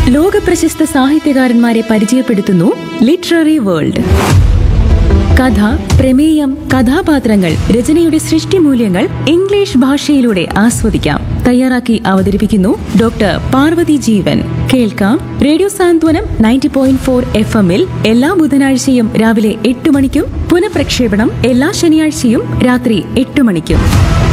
ലോകപ്രശസ്ത സാഹിത്യകാരന്മാരെ പരിചയപ്പെടുത്തുന്നു literary world. കഥ, പ്രമേയം, കഥാപാത്രങ്ങൾ, രചനയുടെ സൃഷ്ടിമൂല്യങ്ങൾ ഇംഗ്ലീഷ് ഭാഷയിലൂടെ ആസ്വദിക്കാം. തയ്യാറാക്കി അവതരിപ്പിക്കുന്നു ഡോക്ടർ പാർവതി ജീവൻ. കേൾക്കാം റേഡിയോ സാന്ത്വനം 90.4 FM എല്ലാ ബുധനാഴ്ചയും രാവിലെ 8 മണിക്കും പുനഃപ്രക്ഷേപണം എല്ലാ ശനിയാഴ്ചയും രാത്രി 8 മണിക്കും.